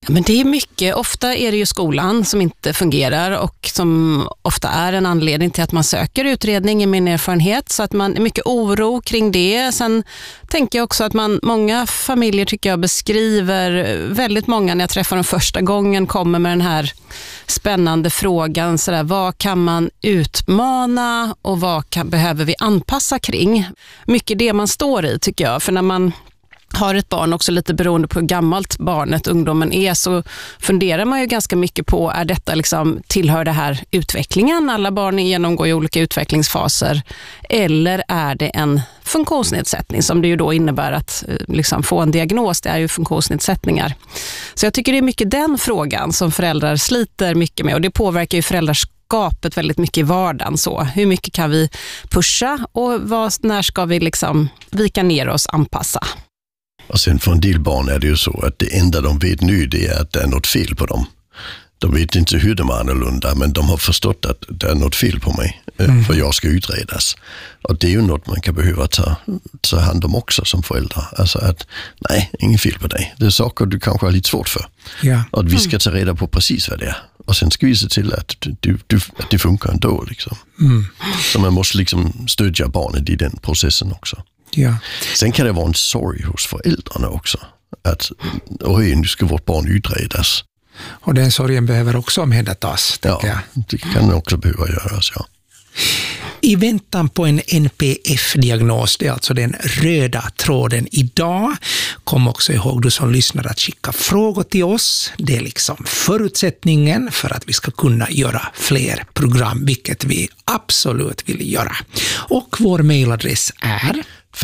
Men det är mycket, ofta är det ju skolan som inte fungerar och som ofta är en anledning till att man söker utredning i min erfarenhet, så att man är mycket oro kring det. Sen tänker jag också att många familjer tycker jag beskriver, väldigt många när jag träffar dem första gången kommer med den här spännande frågan, sådär, vad kan man utmana och vad behöver vi anpassa kring? Mycket det man står i tycker jag, för när man har ett barn, också lite beroende på hur gammalt barnet, ungdomen är, så funderar man ju ganska mycket på, är detta liksom, tillhör det här utvecklingen? Alla barn genomgår ju olika utvecklingsfaser. Eller är det en funktionsnedsättning som det ju då innebär att liksom få en diagnos, det är ju funktionsnedsättningar. Så jag tycker det är mycket den frågan som föräldrar sliter mycket med, och det påverkar ju föräldraskapet väldigt mycket i vardagen. Så hur mycket kan vi pusha och när ska vi liksom vika ner oss, anpassa? Och sen för en del barn är det ju så att det enda de vet nu, det är att det är något fel på dem. De vet inte hur de är annorlunda, men de har förstått att det är något fel på mig, för jag ska utredas. Och det är ju något man kan behöva ta hand om också som föräldrar. Alltså att, nej, inget fel på dig. Det är saker du kanske har lite svårt för. Ja. Och vi ska ta reda på precis vad det är. Och sen ska vi se till att det funkar ändå. Liksom. Så man måste liksom stödja barnet i den processen också. Ja. Sen kan det vara en sorg hos föräldrarna också. Att, nu ska vårt barn utredas. Och den sorgen behöver också omhändertas, tänker jag. Det kan också behöva göras, ja. I väntan på en NPF-diagnos, det är alltså den röda tråden idag. Kom också ihåg, du som lyssnar, att skicka frågor till oss. Det är liksom förutsättningen för att vi ska kunna göra fler program, vilket vi absolut vill göra. Och vår mejladress är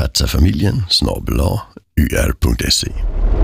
fatsafamiljen@ur.se.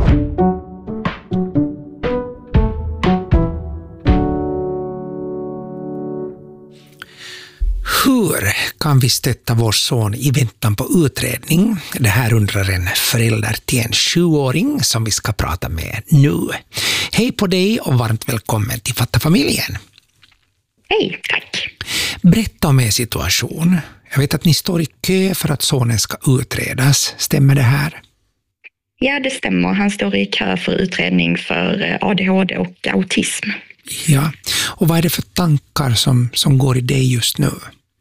Hur kan vi stötta vår son i väntan på utredning? Det här undrar en förälder till en 7-åring som vi ska prata med nu. Hej på dig och varmt välkommen till Fatta-familjen. Hej, tack. Berätta om er situation. Jag vet att ni står i kö för att sonen ska utredas. Stämmer det här? Ja, det stämmer. Han står i kö för utredning för ADHD och autism. Ja, och vad är det för tankar som går i dig just nu?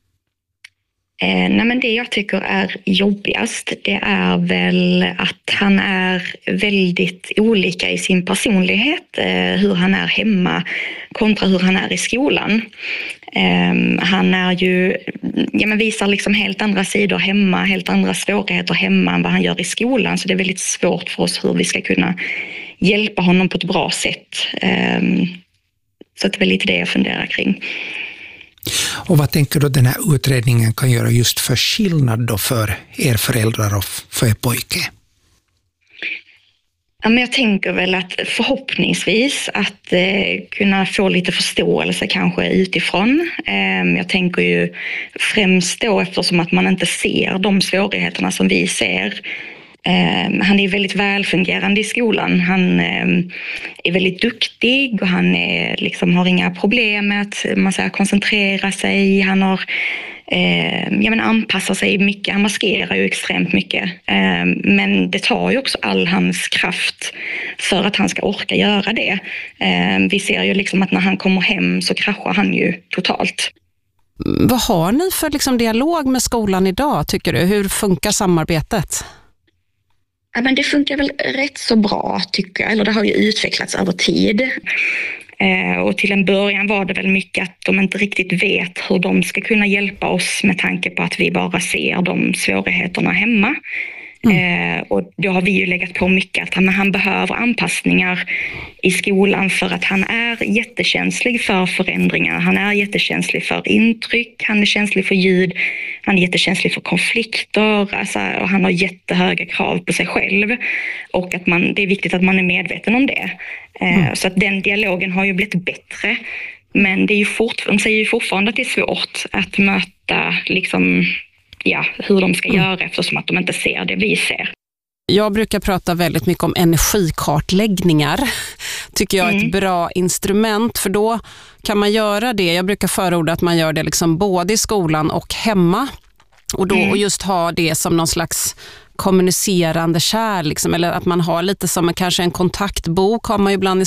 Men det jag tycker är jobbigast, det är väl att han är väldigt olika i sin personlighet, hur han är hemma kontra hur han är i skolan. Han är ju, visar liksom helt andra sidor hemma, helt andra svårigheter hemma än vad han gör i skolan, så det är väldigt svårt för oss hur vi ska kunna hjälpa honom på ett bra sätt. Så det är väl lite det jag funderar kring. Och vad tänker du den här utredningen kan göra just för skillnad då för er föräldrar och för er pojke? Ja, men jag tänker väl att förhoppningsvis att kunna få lite förståelse kanske utifrån. Jag tänker ju främst då eftersom att man inte ser de svårigheterna som vi ser. Han är väldigt välfungerande i skolan. Han är väldigt duktig och han är, liksom, har inga problem med att koncentrera sig. Han har anpassar sig mycket. Han maskerar ju extremt mycket. Men det tar ju också all hans kraft för att han ska orka göra det. Vi ser ju liksom att när han kommer hem så kraschar han ju totalt. Vad har ni för liksom dialog med skolan idag, tycker du? Hur funkar samarbetet? Ja, men det funkar väl rätt så bra, tycker jag. Eller det har ju utvecklats över tid. Och till en början var det väl mycket att de inte riktigt vet hur de ska kunna hjälpa oss med tanke på att vi bara ser de svårigheterna hemma. Och då har vi ju legat på mycket att han behöver anpassningar i skolan för att han är jättekänslig för förändringar. Han är jättekänslig för intryck, han är känslig för ljud, han är jättekänslig för konflikter, och han har jättehöga krav på sig själv. Och att det är viktigt att man är medveten om det. Så att den dialogen har ju blivit bättre. Men det är ju de säger ju fortfarande att det är svårt att möta hur de ska göra eftersom att de inte ser det vi ser. Jag brukar prata väldigt mycket om energikartläggningar. Tycker jag är ett bra instrument, för då kan man göra det. Jag brukar förorda att man gör det liksom både i skolan och hemma. Och då och just ha det som någon slags kommunicerande kärl liksom, eller att man har lite som kanske en kontaktbok har man ju ibland i